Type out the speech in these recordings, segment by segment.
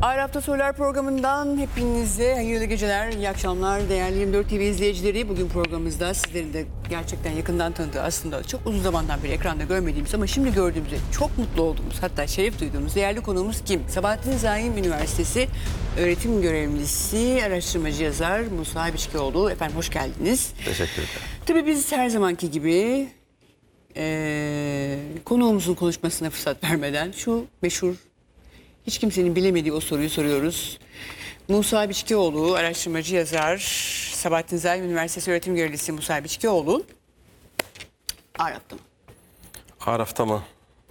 Ayrı Hafta Sorular programından hepinize hayırlı geceler, iyi akşamlar değerli 24 TV izleyicileri. Bugün programımızda sizlerin de gerçekten yakından tanıdığı, aslında çok uzun zamandan beri ekranda görmediğimiz ama şimdi gördüğümüzde çok mutlu olduğumuz, hatta şeref duyduğumuz değerli konuğumuz kim? Sabahattin Zaim Üniversitesi öğretim görevlisi, araştırmacı yazar Musa Biçkioğlu. Efendim hoş geldiniz. Teşekkür ederim. Tabii biz her zamanki gibi konuğumuzun konuşmasına fırsat vermeden şu meşhur, hiç kimsenin bilemediği o soruyu soruyoruz. Musa Biçkioğlu, araştırmacı yazar, Sabahattin Zaim Üniversitesi öğretim görevlisi Musa Biçkioğlu. Arap'ta mı? Araf'ta mı?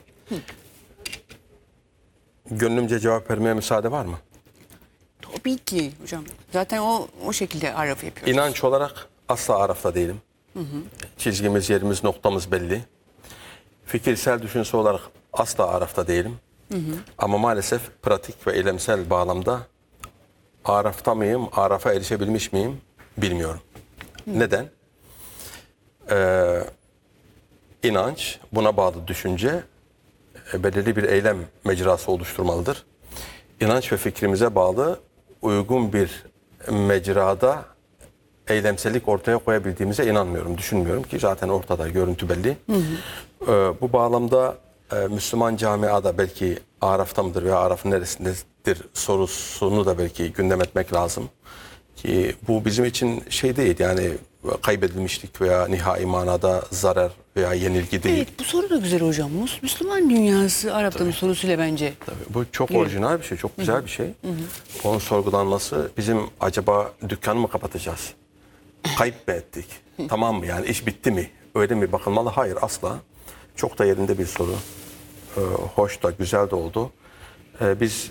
Gönlümce cevap vermeye müsaade var mı? Tabii ki hocam. Zaten o şekilde Araf yapıyoruz. İnanç olarak asla Araf'ta değilim. Çizgimiz, yerimiz, noktamız belli. Fikirsel düşünce olarak asla Araf'ta değilim. Ama maalesef pratik ve eylemsel bağlamda Araf'ta mıyım, Araf'a erişebilmiş miyim bilmiyorum. Neden? İnanç, buna bağlı düşünce belirli bir eylem mecrası oluşturmalıdır. İnanç ve fikrimize bağlı uygun bir mecrada eylemsellik ortaya koyabildiğimize inanmıyorum, düşünmüyorum ki zaten ortada, görüntü belli. Bu bağlamda Müslüman camiada belki Araf'ta mıdır veya Araf'ın neresindedir sorusunu da belki gündem etmek lazım. Ki bu bizim için şey değil, yani kaybedilmişlik veya nihai manada zarar veya yenilgi değil. Evet, bu soru da güzel hocam. Müslüman dünyası Arap'tanın sorusuyla bence. Tabii, bu çok orijinal bir şey, çok güzel bir şey. Onun sorgulanması, bizim acaba dükkanı mı kapatacağız? Kayıp mı ettik? Tamam mı, yani iş bitti mi? Öyle mi bakılmalı? Hayır, asla. Çok da yerinde bir soru. Hoş da, güzel de oldu. Biz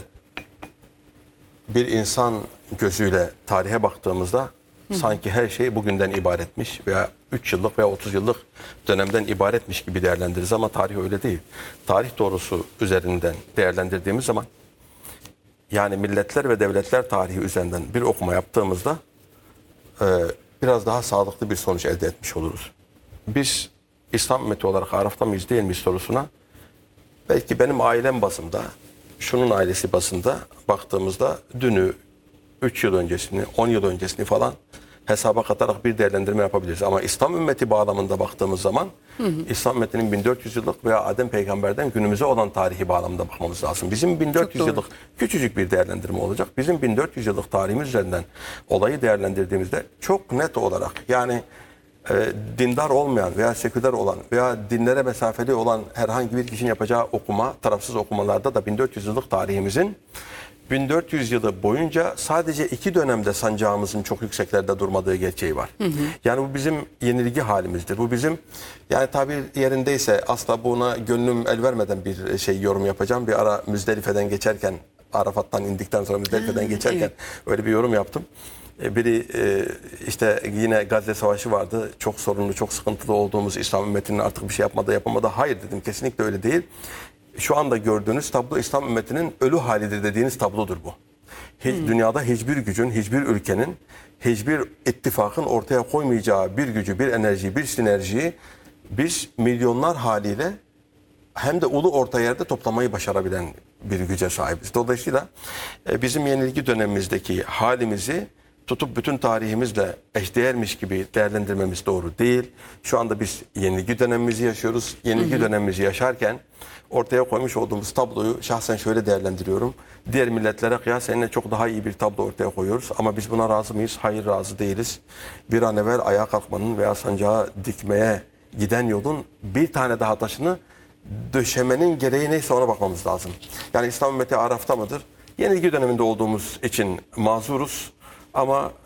bir insan gözüyle tarihe baktığımızda sanki her şey bugünden ibaretmiş veya 3 yıllık veya 30 yıllık dönemden ibaretmiş gibi değerlendiririz ama tarih öyle değil. Tarih doğrusu üzerinden değerlendirdiğimiz zaman, yani milletler ve devletler tarihi üzerinden bir okuma yaptığımızda biraz daha sağlıklı bir sonuç elde etmiş oluruz. Biz İslam ümmeti olarak Araf'ta mıyız değil miyiz sorusuna, belki benim ailem bazında, şunun ailesi bazında baktığımızda dünü, 3 yıl öncesini, 10 yıl öncesini falan hesaba katarak bir değerlendirme yapabiliriz. Ama İslam ümmeti bağlamında baktığımız zaman İslam ümmetinin 1400 yıllık veya Adem peygamberden günümüze olan tarihi bağlamında bakmamız lazım. Bizim 1400 yıllık küçücük bir değerlendirme olacak. Bizim 1400 yıllık tarihimiz üzerinden olayı değerlendirdiğimizde çok net olarak, yani dindar olmayan veya seküler olan veya dinlere mesafeli olan herhangi bir kişinin yapacağı okuma, tarafsız okumalarda da 1400 yıllık tarihimizin 1400 yılı boyunca sadece 2 dönemde sancağımızın çok yükseklerde durmadığı gerçeği var. Yani bu bizim yenilgi halimizdir. Bu bizim, yani tabir yerindeyse, asla buna gönlüm el vermeden bir şey yorum yapacağım. Bir ara Müzdelife'den geçerken, Arafat'tan indikten sonra Müzdelife'den geçerken öyle bir yorum yaptım. Biri işte yine Gazze Savaşı vardı. Çok sorunlu, çok sıkıntılı olduğumuz İslam ümmetinin artık bir şey yapamadı. Hayır dedim, kesinlikle öyle değil. Şu anda gördüğünüz tablo İslam ümmetinin ölü halidir dediğiniz tablodur bu. Dünyada hiçbir gücün, hiçbir ülkenin, hiçbir ittifakın ortaya koymayacağı bir gücü, bir enerjiyi, bir sinerjiyi biz milyonlar haliyle hem de ulu orta yerde toplamayı başarabilen bir güce sahibiz. Dolayısıyla bizim yenilgi dönemimizdeki halimizi tutup bütün tarihimizle eşdeğermiş gibi değerlendirmemiz doğru değil. Şu anda biz yenilgi dönemimizi yaşıyoruz. Yenilgi dönemimizi yaşarken ortaya koymuş olduğumuz tabloyu şahsen şöyle değerlendiriyorum. Diğer milletlere kıyasla çok daha iyi bir tablo ortaya koyuyoruz. Ama biz buna razı mıyız? Hayır, razı değiliz. Bir an evvel ayağa kalkmanın veya sancağı dikmeye giden yolun bir tane daha taşını döşemenin gereği neyse ona bakmamız lazım. Yani İslam ümmeti Araf'ta mıdır? Yenilgi döneminde olduğumuz için mazuruz. Ama